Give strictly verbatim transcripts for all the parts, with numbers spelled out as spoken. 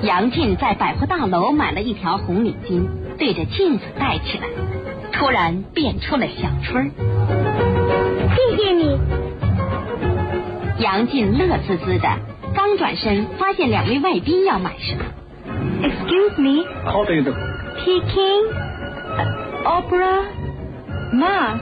杨进在百货大楼买了一条红领巾，对着镜子戴起来，突然变出了小春。 谢谢你。 杨进乐滋滋的，刚转身发现两位外宾要买什么。 Excuse me. How do you do? Peking, opera, mask.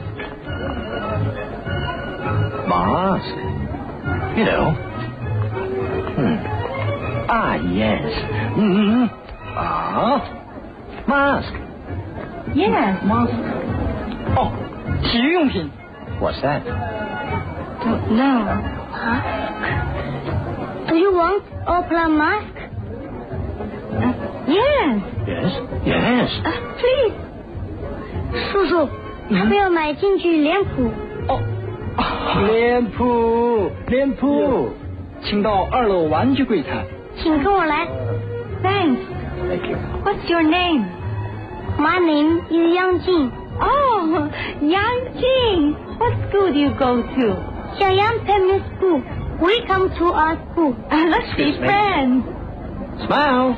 Mask? You know. Hmm. Ah, yes. Hmm. Ah. Mask. Yes. Mask. 哦，体育用品。 What's that? Don't know. Huh? Do you want opera mask? Uh, yes. Yes. Yes. Uh, please. 叔叔，要不要买京剧脸谱？ 哦，脸谱，脸谱，请到二楼玩具柜台。 请跟我来。 Thanks. Thank you. What's your name? My name is Yang Jin. Oh, Yang Jing. What school do you go to? Xiaoyang Primary School. Welcome to our school. Let's be Excuse me. friends. Smile.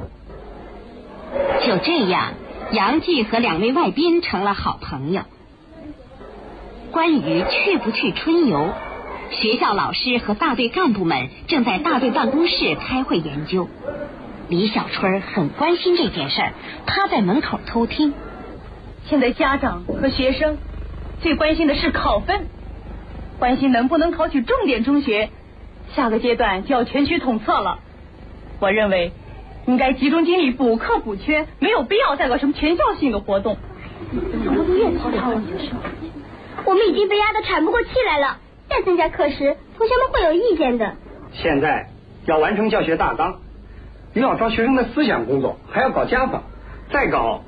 就这样，杨继和两位外宾成了好朋友。关于去不去春游，学校老师和大队干部们正在大队办公室开会研究。李小春很关心这件事儿，他在门口偷听。 现在家长和学生最关心的是考分，关心能不能考取重点中学。下个阶段就要全区统测了，我认为应该集中精力补课补缺，没有必要再搞什么全校性的活动。 我们已经被压得喘不过气来了，再增加课时，同学们会有意见的。 现在要完成教学大纲，又要抓学生的思想工作，还要搞家访，再搞。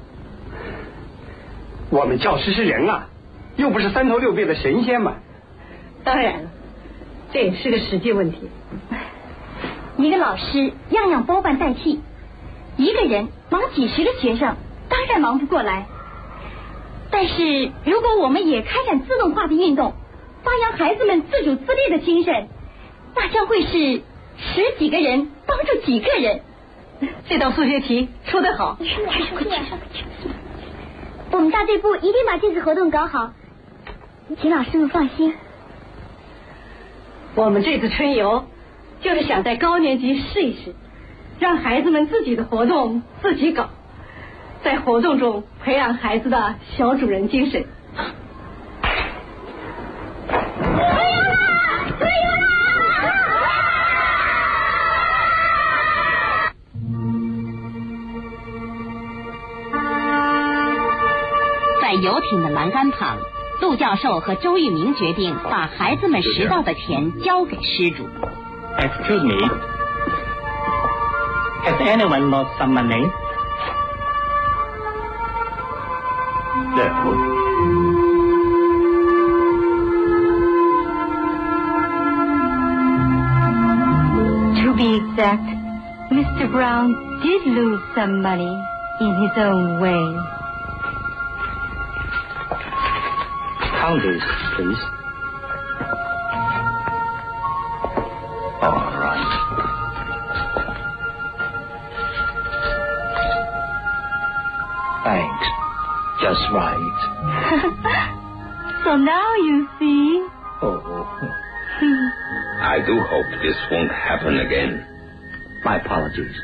我们教师是人啊，又不是三头六臂的神仙嘛。 当然了，这也是个实际问题。 一个老师样样包办代替，一个人忙几十个学生，当然忙不过来。但是如果我们也开展自动化的运动，发扬孩子们自主自立的精神，那将会是十几个人帮助几个人。 这道数学题出得好。 我们大队部一定把这次活动搞好，请老师们放心。 我们这次春游就是想在高年级试一试，让孩子们自己的活动自己搞，在活动中培养孩子的小主人精神。 在游艇的栏杆旁，陆教授和周玉明决定把孩子们拾到的钱交给失主。 Excuse me, has anyone lost some money? No. To be exact, Mister Brown did lose some money in his own way. Count these, please. All right. Thanks. Just right. So now you see. Oh, I do hope this won't happen again. my apologies.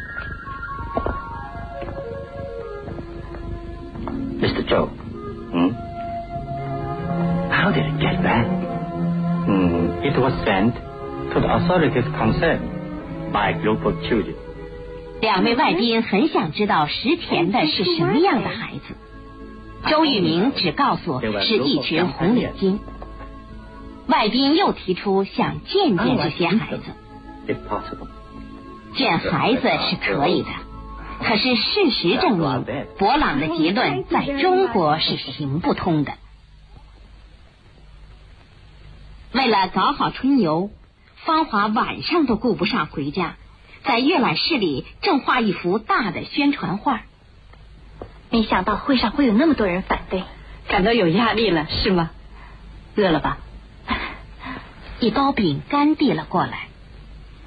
Mister Zhou. Hmm? How did it get back? Hmm, it was sent to the authorities concerned by a group of children. 两位外宾很想知道拾钱的是什么样的孩子。周玉明只告诉是一群红领巾。外宾又提出想见见这些孩子。 If possible. 见孩子是可以的，可是事实证明，博朗的结论在中国是行不通的。为了搞好春游，芳华晚上都顾不上回家，在阅览室里正画一幅大的宣传画。 没想到会上会有那么多人反对， 感到有压力了是吗？饿了吧？ 一包饼干递了过来。